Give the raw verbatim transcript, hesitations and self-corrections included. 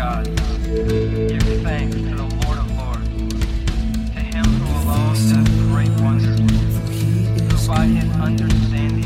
gods. Give thanks to the Lord of lords, to him who alone does great wonders, who by his understanding